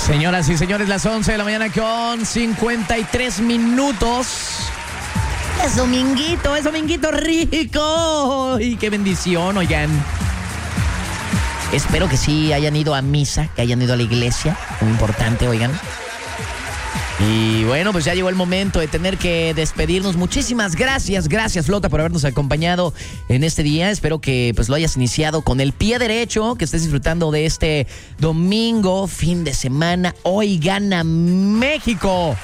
Señoras y señores, las 11 de la mañana con 53 minutos. Es dominguito rico. Y qué bendición, oigan. Espero que sí hayan ido a misa, que hayan ido a la iglesia. Muy importante, oigan. Y bueno, pues ya llegó el momento de tener que despedirnos. Muchísimas gracias, Flota, por habernos acompañado en este día. Espero que pues lo hayas iniciado con el pie derecho, que estés disfrutando de este domingo, fin de semana. Hoy gana México.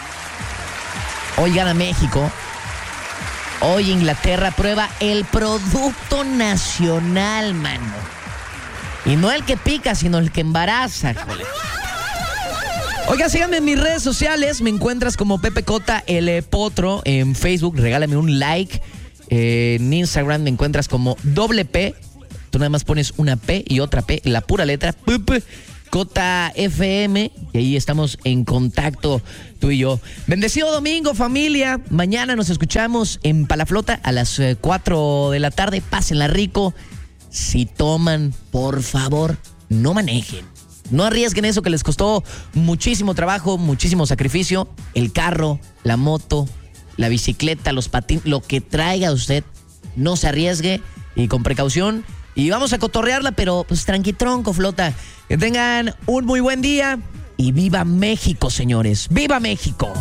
Hoy Inglaterra prueba el producto nacional, mano. Y no el que pica, sino el que embaraza, joder. Oiga, síganme en mis redes sociales. Me encuentras como Pepe Cota El Potro en Facebook. Regálame un like. En Instagram me encuentras como P. Tú nada más pones una P y otra P, la pura letra Pepe Cota FM. Y ahí estamos en contacto tú y yo. Bendecido domingo, familia. Mañana nos escuchamos en Palaflota a las 4 de la tarde. Pásenla rico. Si toman, por favor, no manejen. No arriesguen eso que les costó muchísimo trabajo, muchísimo sacrificio. El carro, la moto, la bicicleta, los patines, lo que traiga usted, no se arriesgue y con precaución. Y vamos a cotorrearla, pero pues tranquitronco, Flota. Que tengan un muy buen día y ¡viva México, señores! ¡Viva México!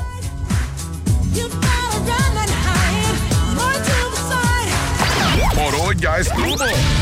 Por hoy ya estuvo.